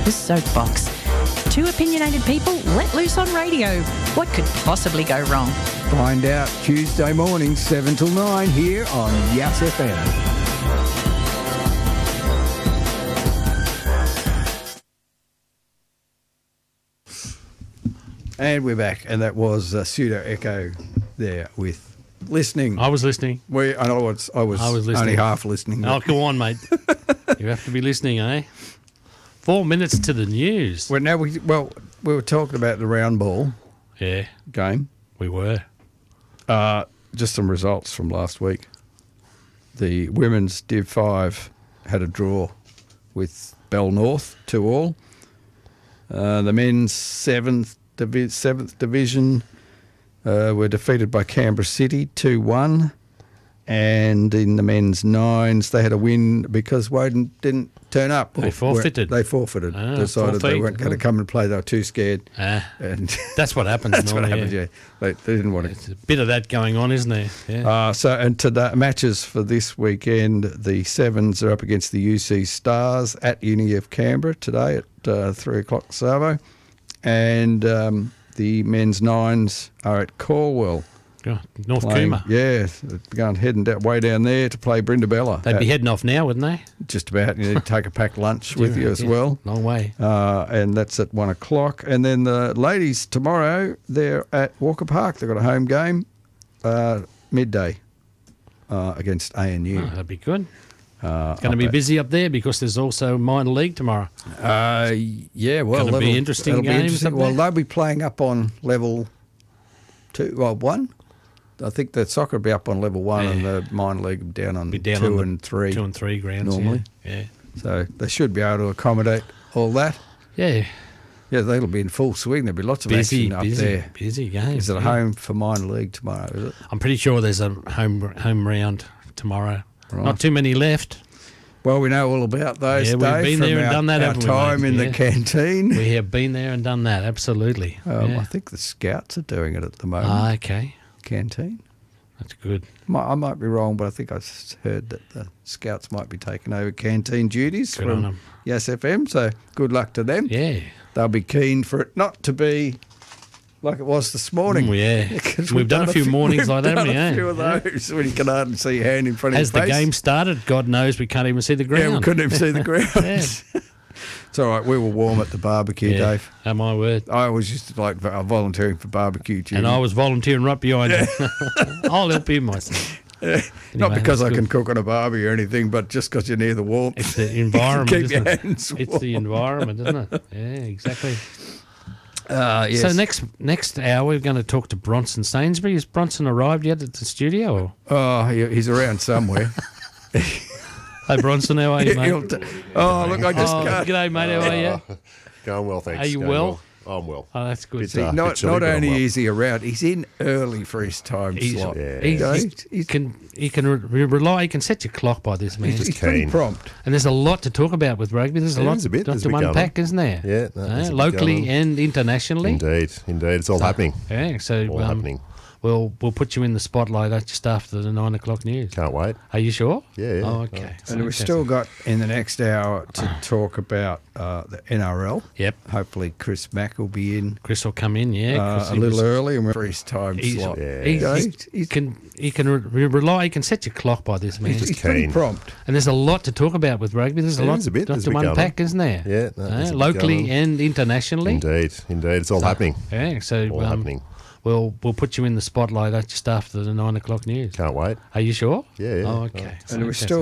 The Soapbox. Two opinionated people let loose on radio. What could possibly go wrong? Find out Tuesday morning, 7 till 9 here on Yass FM. And we're back, and that was Pseudo Echo there with listening. I was listening. I was listening. only half listening. Oh, go on, mate. You have to be listening, eh? 4 minutes to the news. Well, now we were talking about the round ball game. We were. Just some results from last week. The women's Div 5 had a draw with Bell North, 2-2. The men's seventh division were defeated by Canberra City 2-1, and in the men's nines they had a win because Woden didn't turn up. They forfeited. Decided they weren't going to come and play. They were too scared. And that's what happens. That's normally, what happens. Yeah, they didn't want to. There's a bit of that going on, isn't there? Yeah. And today matches for this weekend, the Sevens are up against the UC Stars at Uni of Canberra today at 3 o'clock Savo. And the men's nines are at Corwell. Oh, North Cooma. Yeah, heading way down there to play Brindabella. They'd be heading off now, wouldn't they? Just about. You need to take a packed lunch with you as well. Long way. And that's at 1 o'clock. And then the ladies tomorrow, they're at Walker Park. They've got a home game midday against ANU. Oh, that'd be good. It's going to be busy up there because there's also minor league tomorrow. Yeah, well, it'll be interesting games. Well, they'll be playing up on level 1. I think the soccer will be up on level 1 and the minor league down on 2 and 3. 2 and 3 grounds normally. Yeah. So they should be able to accommodate all that. Yeah. Yeah, they'll be in full swing. There'll be lots of action up there. Busy games. Is it a home for minor league tomorrow, is it? I'm pretty sure there's a home round tomorrow. Right. Not too many left. Well, we know all about those, Dave, we've been there and done that, our haven't we, time mate? in the canteen. We have been there and done that, absolutely. I think the Scouts are doing it at the moment. Okay. Canteen. That's good. I might be wrong, but I think I heard that the Scouts might be taking over canteen duties Good on from them. Yass FM, so good luck to them. Yeah. They'll be keen for it not to be like it was this morning. We've done a few mornings like that, haven't we? We've done a few of those when you can hardly see your hand in front of your face. As the game started, God knows we can't even see the ground. Yeah, we couldn't even see the ground. It's all right. We were warm at the barbecue, Dave. Oh, my word. I always used to like volunteering for barbecue duty. And I was volunteering right behind you. I'll help you myself. Anyway, not because I can cook on a barbie or anything, but just because you're near the warmth. It's the environment, Keep isn't your it? hands warm. It's the environment, isn't it? Yeah, exactly. Yes. So next hour we're going to talk to Bronson Sainsbury. Has Bronson arrived yet at the studio? Or? Oh, he's around somewhere. Hey Bronson, how are you, mate? Look, I just can't. G'day, mate. How are you? Going well, thanks. Are you Going well? I'm well. Oh, that's good. See, not only is he around, he's in early for his time slot. He can rely. He can set your clock by this man. He's pretty prompt. And there's a lot to talk about with rugby. There's a lot to unpack, isn't there? Yeah, locally and internationally. Indeed, it's all happening. Yeah, so all happening. We'll put you in the spotlight just after the 9 o'clock news. Can't wait. Are you sure? Yeah. Oh, okay. And we've still got in the next hour to talk about the NRL. Yep. Hopefully Chris Mack will be in. Chris will come in, yeah. A little early and for his time slot. He can rely. He can set your clock by this man. He's pretty prompt. And there's a lot to talk about with rugby. There's a lot to unpack, isn't there? Yeah. Locally and internationally. Indeed, it's all happening. Yeah. So all happening. We'll put you in the spotlight just after the 9 o'clock news. Can't wait. Are you sure? Yeah. Oh, okay. And we've still